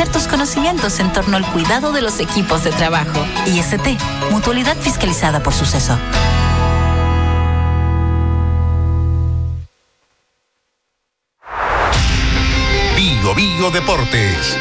conocer tus conocimientos en torno al cuidado de los equipos de trabajo. IST, Mutualidad fiscalizada por Suceso. Bio Deportes.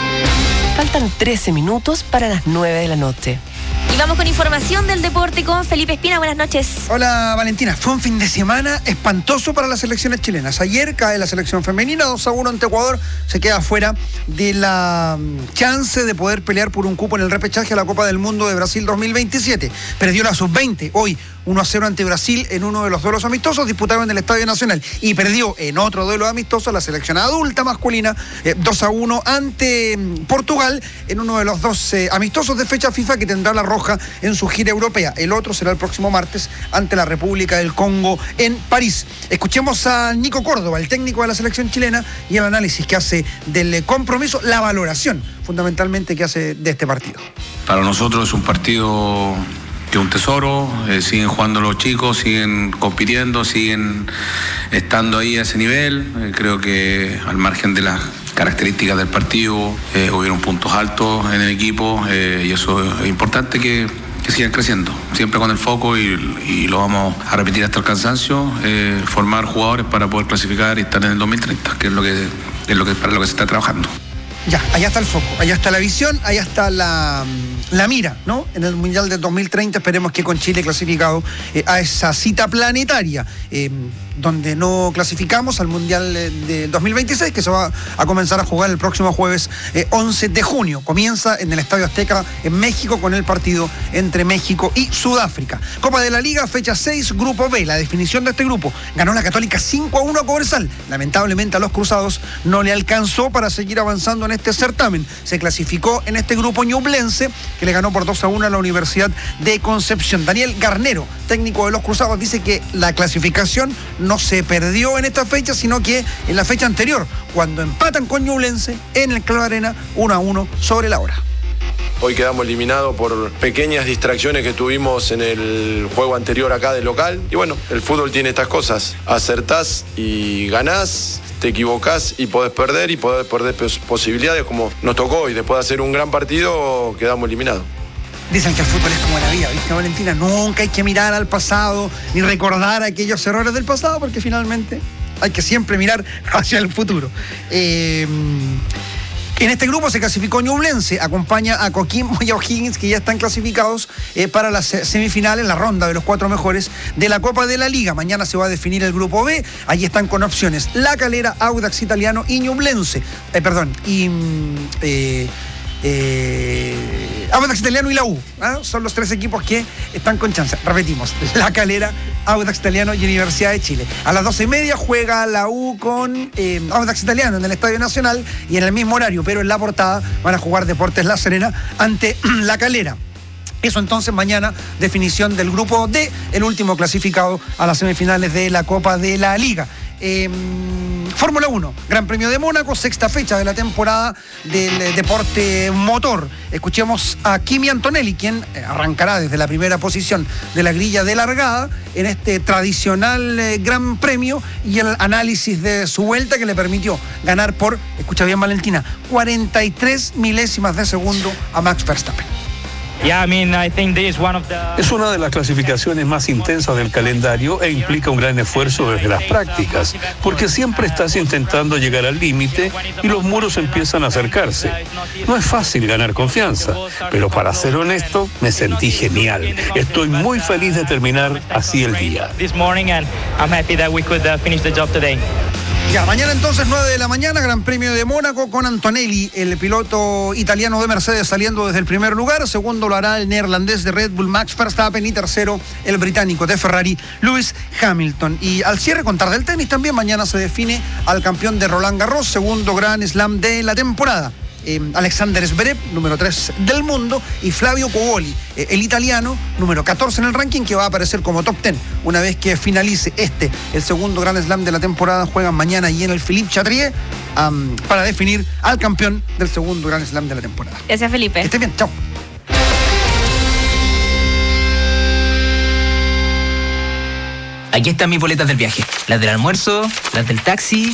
Faltan 13 minutos para las 9 de la noche. Y vamos con información del deporte con Felipe Espina. Buenas noches. Hola Valentina, fue un fin de semana espantoso para las selecciones chilenas. Ayer cae la selección femenina 2-1 ante Ecuador, se queda fuera de la chance de poder pelear por un cupo en el repechaje a la Copa del Mundo de Brasil 2027. Perdió la sub-20 hoy 1-0 ante Brasil en uno de los duelos amistosos disputados en el Estadio Nacional, y perdió en otro duelo amistoso la selección adulta masculina 2-1 ante Portugal en uno de los dos amistosos de fecha FIFA que tendrá la roja en su gira europea. El otro será el próximo martes ante la República del Congo en París. Escuchemos a Nico Córdoba, el técnico de la selección chilena, y el análisis que hace del compromiso, la valoración fundamentalmente que hace de este partido. Para nosotros es un partido que es un tesoro, siguen jugando los chicos, siguen compitiendo, siguen estando ahí a ese nivel. Creo que al margen de las características del partido hubieron puntos altos en el equipo, y eso es importante que sigan creciendo, siempre con el foco, y lo vamos a repetir hasta el cansancio, formar jugadores para poder clasificar y estar en el 2030, que es lo que para lo que se está trabajando. Ya, allá está el foco, allá está la visión, allá está la mira, ¿no? En el Mundial del 2030 esperemos que con Chile clasificado a esa cita planetaria, donde no clasificamos al Mundial de 2026, que se va a comenzar a jugar el próximo jueves 11 de junio. Comienza en el Estadio Azteca en México con el partido entre México y Sudáfrica. Copa de la Liga, fecha 6, Grupo B. La definición de este grupo: ganó la Católica 5-1 a Cobresal. Lamentablemente a los cruzados no le alcanzó para seguir avanzando en este certamen. Se clasificó en este grupo Ñublense, que le ganó por 2-1 a la Universidad de Concepción. Daniel Garnero, técnico de los cruzados, dice que la clasificación no se perdió en esta fecha, sino que en la fecha anterior, cuando empatan con Ñublense en el Club Arena 1-1 sobre la hora. Hoy quedamos eliminados por pequeñas distracciones que tuvimos en el juego anterior acá de local. Y bueno, el fútbol tiene estas cosas. Acertás y ganás, te equivocás y podés perder, y podés perder posibilidades como nos tocó. Y después de hacer un gran partido, quedamos eliminados. Dicen que el fútbol es como la vida, ¿viste, Valentina? Nunca hay que mirar al pasado ni recordar aquellos errores del pasado, porque finalmente hay que siempre mirar hacia el futuro. En este grupo se clasificó Ñublense, acompaña a Coquimbo y a O'Higgins, que ya están clasificados para las semifinales, la ronda de los 4 mejores de la Copa de la Liga. Mañana se va a definir el grupo B. Allí están con opciones La Calera, Audax Italiano y Ñublense. Audax Italiano y la U, son los 3 equipos que están con chance. Repetimos: La Calera, Audax Italiano y Universidad de Chile. A las 12:30 juega la U con Audax Italiano en el Estadio Nacional, y en el mismo horario, pero en la portada, van a jugar Deportes La Serena ante La Calera. Eso entonces mañana, definición del grupo D, el último clasificado a las semifinales de la Copa de la Liga. Fórmula 1, Gran Premio de Mónaco, 6ª fecha de la temporada del deporte motor. Escuchemos a Kimi Antonelli, quien arrancará desde la primera posición de la grilla de largada en este tradicional Gran Premio, y el análisis de su vuelta que le permitió ganar por, escucha bien Valentina, 43 milésimas de segundo a Max Verstappen. Es una de las clasificaciones más intensas del calendario e implica un gran esfuerzo desde las prácticas, porque siempre estás intentando llegar al límite y los muros empiezan a acercarse. No es fácil ganar confianza, pero para ser honesto, me sentí genial. Estoy muy feliz de terminar así el día. Ya, mañana entonces 9 de la mañana, Gran Premio de Mónaco con Antonelli, el piloto italiano de Mercedes, saliendo desde el primer lugar. Segundo lo hará el neerlandés de Red Bull, Max Verstappen, y tercero el británico de Ferrari, Lewis Hamilton. Y al cierre, contar del tenis también. Mañana se define al campeón de Roland Garros, segundo Grand Slam de la temporada. Alexander Zverev, número 3 del mundo, y Flavio Cobolli, el italiano, número 14 en el ranking, que va a aparecer como top 10 una vez que finalice el segundo Grand Slam de la temporada. Juegan mañana y en el Philippe Chatrier para definir al campeón del segundo Grand Slam de la temporada. Gracias, Felipe. Que esté bien, chao. Aquí están mis boletas del viaje, las del almuerzo, las del taxi